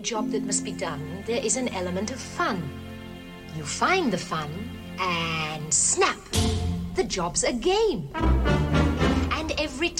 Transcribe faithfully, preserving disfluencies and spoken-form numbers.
job that must be done, there is an element of fun. You find the fun, and snap! The job's a game. And every